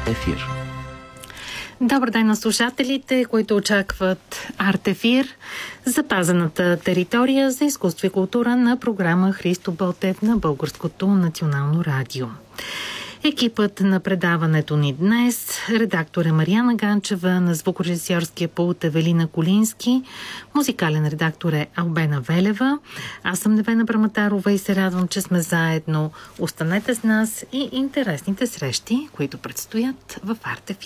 Ефир. Добър ден на слушателите, които очакват Арт-ефир, запазената територия за изкуство и култура на програма Христо Ботев на Българското национално радио. Екипът на предаването ни днес, редактор е Мариана Ганчева, на звукорежисьорския пулт Евелина Колински, музикален редактор е Албена Велева. Аз съм Невена Браматарова и се радвам, че сме заедно. Останете с нас и интересните срещи, които предстоят в Арт-ефир.